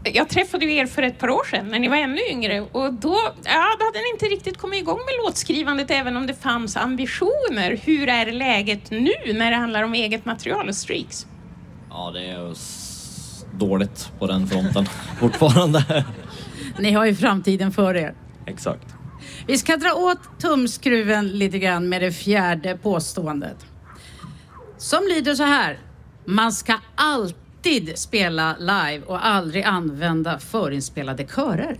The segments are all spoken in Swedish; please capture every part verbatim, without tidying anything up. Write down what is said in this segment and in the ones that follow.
Jag träffade ju er för ett par år sedan när ni var ännu yngre. Och då, ja, då hade ni inte riktigt kommit igång med låtskrivandet även om det fanns ambitioner. Hur är läget nu när det handlar om eget material och streaks? Ja, det är s- dåligt på den fronten fortfarande. Ni har ju framtiden för er. Exakt. Vi ska dra åt tumskruven lite grann med det fjärde påståendet. Som lyder så här. Man ska alltid spela live och aldrig använda förinspelade körer.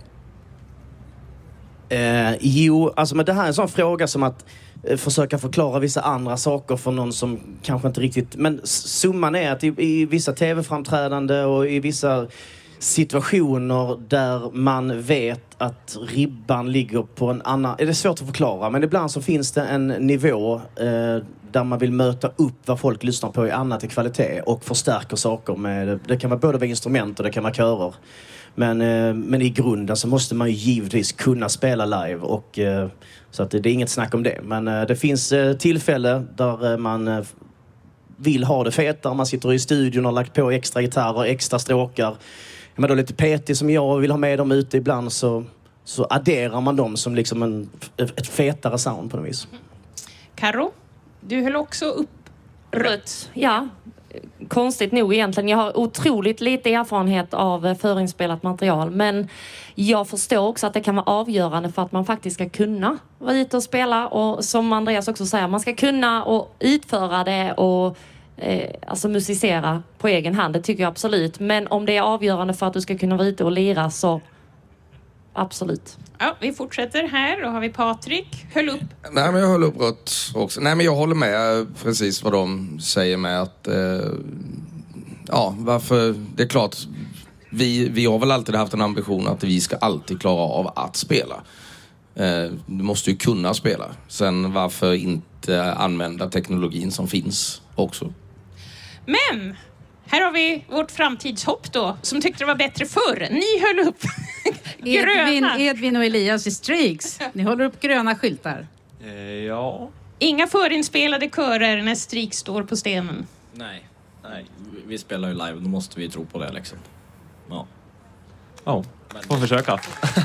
Eh, jo, alltså men det här är en sån fråga som att eh, försöka förklara vissa andra saker för någon som kanske inte riktigt... Men summan är att i, i vissa tv-framträdande och i vissa situationer där man vet att ribban ligger på en annan... Är det svårt att förklara, men ibland så finns det en nivå eh, där man vill möta upp vad folk lyssnar på i annat i kvalitet och förstärker saker med... Det kan vara både med instrument och det kan vara körer. Men, eh, men i grunden så måste man ju givetvis kunna spela live och eh, så att det, det är inget snack om det. Men eh, det finns eh, tillfälle där eh, man eh, vill ha det fetare. Man sitter i studion och har lagt på extra gitarrer, extra stråkar. Är man då lite petig som jag och vill ha med dem ute ibland så, så adderar man dem som liksom en, ett fetare sound på något vis. Karo, du höll också upp rött. Ja, konstigt nog egentligen. Jag har otroligt lite erfarenhet av förinspelat material, men jag förstår också att det kan vara avgörande för att man faktiskt ska kunna vara ute och spela, och som Andreas också säger, man ska kunna och utföra det och eh, alltså musicera på egen hand, det tycker jag absolut. Men om det är avgörande för att du ska kunna vara ute och lira, så absolut. Ja, vi fortsätter här. Då har vi Patrik. Höll upp. Nej, men jag håller upp rött också. Nej, men jag håller med precis vad de säger med att eh, ja, varför, det är klart vi, vi har väl alltid haft en ambition att vi ska alltid klara av att spela. Eh, du måste ju kunna spela. Sen varför inte använda teknologin som finns också. Men här har vi vårt framtidshopp då, som tyckte det var bättre förr. Ni höll upp Edvin, gröna. Edvin och Elias i Streaks. Ni håller upp gröna skyltar. Eh, ja. Inga förinspelade körer när Strik står på stenen. Nej. Nej, vi spelar ju live. Då måste vi tro på det liksom. Ja. Ja, får försöka.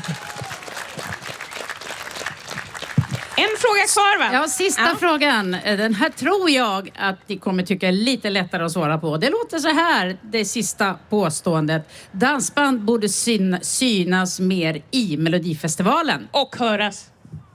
En fråga kvar, va? Ja, sista Ja. frågan. Den här tror jag att ni kommer tycka är lite lättare att svara på. Det låter så här, det sista påståendet. Dansband borde syn- synas mer i Melodifestivalen. Och höras.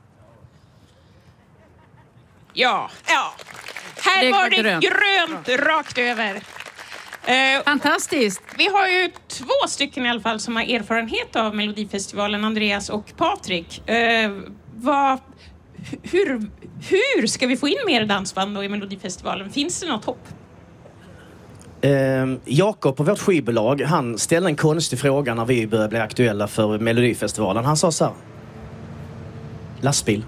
Ja, ja. Här Det var var det grönt. grönt rakt över. Eh, Fantastiskt. vi har ju två stycken i alla fall som har erfarenhet av Melodifestivalen, Andreas och Patrik. Eh, vad, hur, hur ska vi få in mer dansband då i Melodifestivalen? Finns det något hopp? Eh, Jakob på vårt skivbolag, han ställde en konstig fråga när vi började bli aktuella för Melodifestivalen. Han sa så här: lastbil.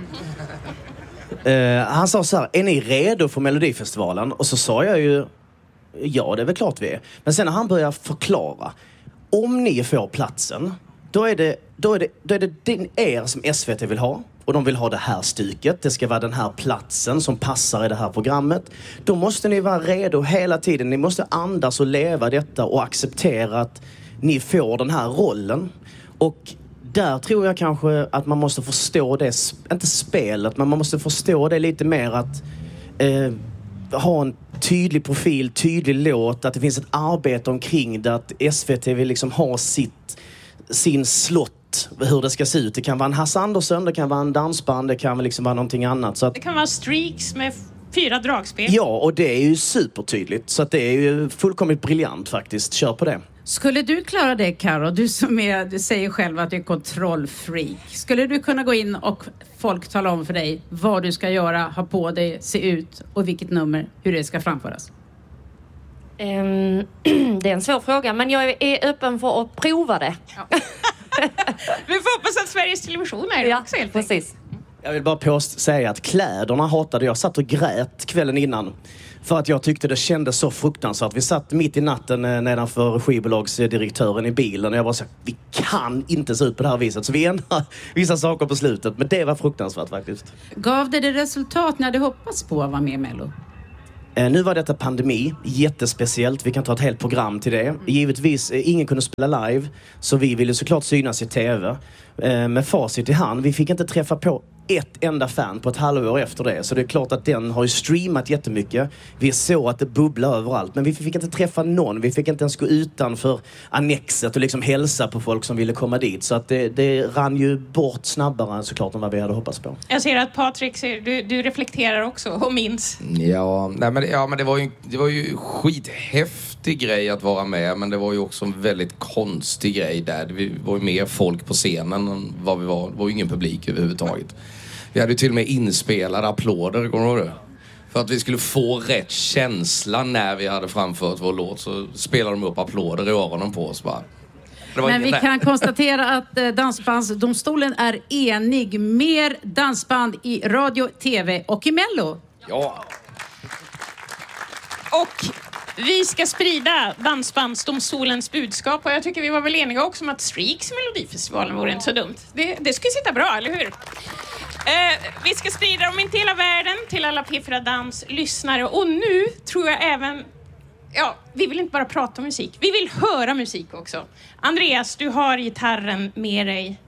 Eh, han sa så här: är ni redo för Melodifestivalen? Och så sa jag ju, ja, det är väl klart vi är. Men sen när han började förklara, om ni får platsen, då är det, då är det, då är det din, er som S V T vill ha. Och de vill ha det här stycket. Det ska vara den här platsen som passar i det här programmet. Då måste ni vara redo hela tiden. Ni måste andas och leva detta och acceptera att ni får den här rollen. Och där tror jag kanske att man måste förstå det, inte spelet, men man måste förstå det lite mer att eh, ha en tydlig profil, tydlig låt, att det finns ett arbete omkring det, att S V T vill liksom ha sitt, sin slott, hur det ska se ut. Det kan vara en Hasse Andersson, det kan vara en dansband, det kan liksom vara någonting annat. Så att, Det kan vara Streaks med f- fyra dragspel. ja, och det är ju supertydligt. Så att det är ju fullkomligt briljant faktiskt. Kör på det. Skulle du klara det, Karo? Du som är, du säger själv att du är kontrollfreak. Skulle du kunna gå in och folk tala om för dig vad du ska göra, ha på dig, se ut och vilket nummer, hur det ska framföras? Ehm, det är en svår fråga, men jag är öppen för att prova det. Ja. Vi får hoppas att Sveriges Television är det Ja, också, helt enkelt. precis. Jag vill bara påst- säga att kläderna hatade jag. Satt och grät kvällen innan. För att jag tyckte det kändes så fruktansvärt. Vi satt mitt i natten eh, nedanför skivbolagsdirektören i bilen. Och jag var så här, vi kan inte se ut på det här viset. Så vi ändrade vissa saker på slutet. Men det var fruktansvärt faktiskt. Gav det det resultat ni hade hoppats på att vara med i Mello? Eh, nu var detta pandemi, jättespeciellt. Vi kan ta ett helt program till det. Givetvis, eh, ingen kunde spela live, så vi ville såklart synas i tv. Eh, med facit i hand, vi fick inte träffa på ett enda fan på ett halvår efter det. Så det är klart att den har ju streamat jättemycket. Vi såg att det bubblar överallt. Men vi fick inte träffa någon. Vi fick inte ens gå utanför annexet och liksom hälsa på folk som ville komma dit. Så att det, det rann ju bort snabbare såklart än vad vi hade hoppats på. Jag ser att Patrik, du, du reflekterar också och minns. Ja, nej, men, ja, men det var ju, det var ju skithäftig grej att vara med. Men det var ju också en väldigt konstig grej där. Det var ju mer folk på scenen än vad vi var. Det var ju ingen publik överhuvudtaget. Vi hade ju till och med inspelade applåder, kommer du ihåg det? För att vi skulle få rätt känsla när vi hade framfört vår låt, så spelade de upp applåder i öronen på oss bara. Men vi nej. kan konstatera att eh, Dansbandsdomstolen är enig. Mer dansband i radio, tv och i Mello. Ja. Och vi ska sprida Dansbandsdomstolens budskap, och jag tycker vi var väl eniga också om att Streaks i Melodifestivalen vore inte så dumt. Det, det skulle sitta bra, eller hur? Eh, vi ska sprida dem in till hela världen, till alla Piffra Dans lyssnare, och nu tror jag även, ja, vi vill inte bara prata om musik, vi vill höra musik också. Andreas, du har gitarren med dig